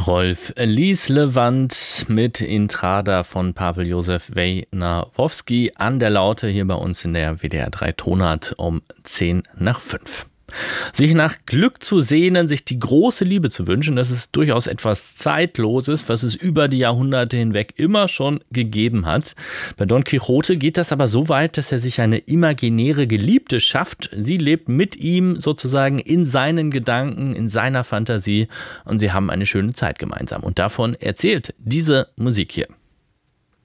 Rolf Lislewand mit Intrada von Pavel Josef Wejnarowski an der Laute hier bei uns in der WDR 3 Tonart um 5:10. Sich nach Glück zu sehnen, sich die große Liebe zu wünschen, das ist durchaus etwas Zeitloses, was es über die Jahrhunderte hinweg immer schon gegeben hat. Bei Don Quixote geht das aber so weit, dass er sich eine imaginäre Geliebte schafft. Sie lebt mit ihm sozusagen in seinen Gedanken, in seiner Fantasie und sie haben eine schöne Zeit gemeinsam. Und davon erzählt diese Musik hier.